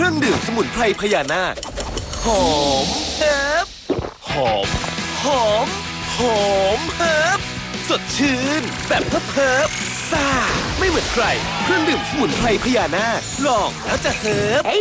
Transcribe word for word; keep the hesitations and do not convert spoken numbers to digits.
รื่องดื่มสมุนไพรพญานาคหอมเฮิบหอมหอมหอมเฮิบสดชื่นแบบเพิบเพิบซ่าไม่เหมือนใครเครื่องดื่มสมุนไพรพญานาคลองแล้วจะเฮิบ